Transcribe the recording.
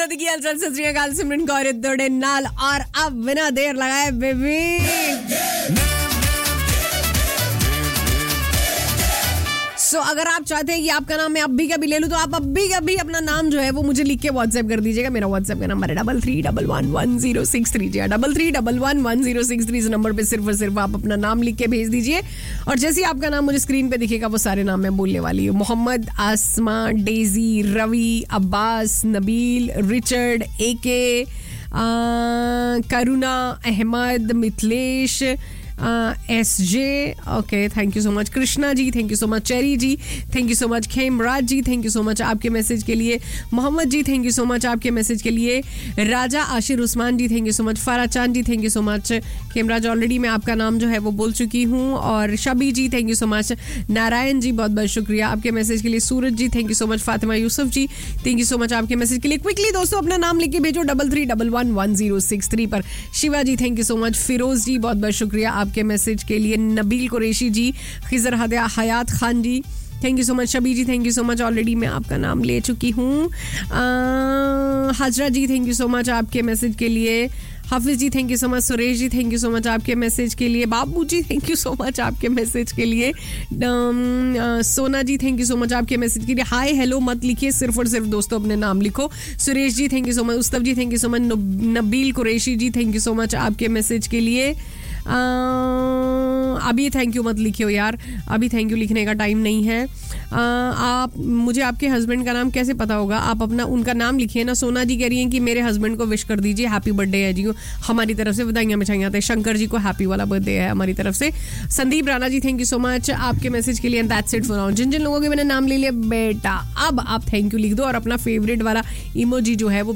की हालचाल सत श्री अकाल सिमरन कौर दौड़े नाल और अब बिना देर लगाए बेबी सो अगर आप चाहते हैं कि आपका नाम मैं अभी कभी ले लूं तो आप अभी कभी अपना नाम जो है वो मुझे लिख के व्हाट्सएप कर दीजिएगा. मेरा व्हाट्सएप का नंबर है 33111063 जी. 33111063 इस नंबर पे सिर्फ और सिर्फ आप अपना नाम लिख के भेज दीजिए और जैसे ही आपका नाम मुझे स्क्रीन पे दिखेगा वो सारे नाम मैं बोलने वाली हूँ. मोहम्मद, आसमा, Daisy, Ravi, Abbas, Nabeel, Richard, AK, Karuna, Ahmad, Mithilesh, SJ, okay thank you so much. Krishna ji thank you so much. Cherry ji thank you so much. Khemraj ji thank you so much आपके मैसेज के लिए. मोहम्मद जी थैंक यू सो मच आपके मैसेज के लिए. राजा आशिर उस्मान जी thank you so much. फारा चांद जी thank you so much. Khemraj already मैं आपका नाम जो है वो बोल चुकी हूँ. और शबी जी thank you so much. Narayan ji बहुत बहुत शुक्रिया आपके मैसेज के लिए. सूरज जी thank you so much. Fatima Yusuf ji thank you so much आपके मैसेज के लिए. क्विकली दोस्तों अपना नाम लिख के भेजो 33111063 पर. Shiva ji thank you so much. Firoz जी बहुत बहुत शुक्रिया आपके मैसेज के लिए. नबील कुरैशी जी, खिजर हयात खान जी thank you so much. शबी ji thank you so much already मैं आपका नाम ले चुकी हूँ. हाजरा जी थैंक यू सो मच आपके मैसेज के लिए. हाफिज जी thank you so much. Suresh ji thank you so much आपके मैसेज के लिए. बाबू जी थैंक यू सो मच आपके मैसेज के लिए. सोना जी थैंक यू सो मच आपके मैसेज के लिए. हाय हेलो मत लिखिए, सिर्फ और सिर्फ दोस्तों अपने नाम लिखो. Suresh ji thank you so much. उस्तव ji thank you so much. Nabeel Qureshi ji thank you so much आपके मैसेज के लिए. अभी थैंक यू मत लिखियो यार, अभी थैंक यू लिखने का टाइम नहीं है. आप मुझे आपके हस्बैंड का नाम कैसे पता होगा, आप अपना उनका नाम लिखिए ना. सोना जी कह रही हैं कि मेरे हस्बैंड को विश कर दीजिए, हैप्पी बर्थडे है जी. हमारी तरफ से बधाइयां मिठाइयां आते हैं. शंकर जी को हैप्पी वाला बर्थडे है हमारी तरफ से. Sandeep Rana ji thank you so much आपके मैसेज के लिए. That's it for now. जिन जिन लोगों के मैंने नाम ले लिया बेटा अब आप थैंक यू लिख दो और अपना फेवरेट वाला इमोजी जो है वो